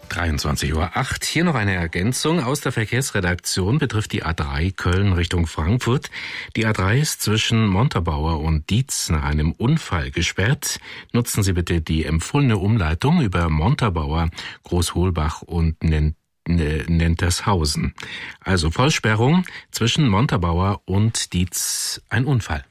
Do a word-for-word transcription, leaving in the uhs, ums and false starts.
dreiundzwanzig Uhr acht. Hier noch eine Ergänzung aus der Verkehrsredaktion, betrifft die A drei Köln Richtung Frankfurt. Die A drei ist zwischen Montabaur und Dietz nach einem Unfall gesperrt. Nutzen Sie bitte die empfohlene Umleitung über Montabaur, Großholbach und Nent Nentershausen. Also Vollsperrung zwischen Montabaur und Dietz, ein Unfall.